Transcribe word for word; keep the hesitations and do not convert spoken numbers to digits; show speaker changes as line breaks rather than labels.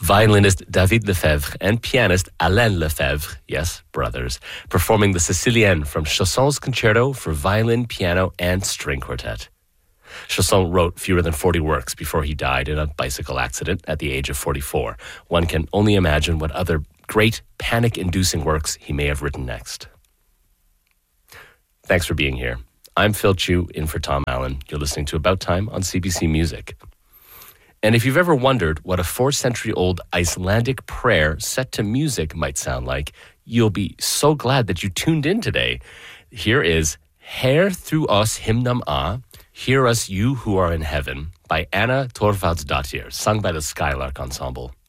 violinist David Lefebvre and pianist Alain Lefebvre, yes, brothers, performing the Sicilienne from Chausson's Concerto for violin, piano, and string quartet. Chausson wrote fewer than forty works before he died in a bicycle accident at the age of forty-four. One can only imagine what other great panic-inducing works he may have written next. Thanks for being here. I'm Phil Chu, in for Tom Allen. You're listening to About Time on C B C Music. And if you've ever wondered what a four-century-old Icelandic prayer set to music might sound like, you'll be so glad that you tuned in today. Here is Her through us himnam a, Hear Us You Who Are in Heaven, by Anna Thorvaldsdottir, sung by the Skylark Ensemble.